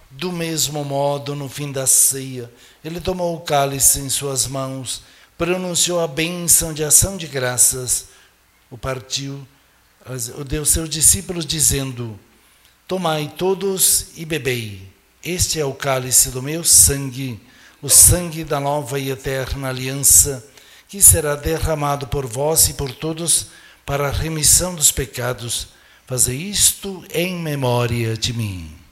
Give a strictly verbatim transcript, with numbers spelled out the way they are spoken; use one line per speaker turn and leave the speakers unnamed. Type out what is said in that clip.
Do mesmo modo, no fim da ceia, ele tomou o cálice em suas mãos, pronunciou a bênção de ação de graças, o partiu, o deu aos seus discípulos, dizendo: tomai todos e bebei. Este é o cálice do meu sangue, o sangue da nova e eterna aliança, que será derramado por vós e por todos para a remissão dos pecados. Fazei isto em memória de mim.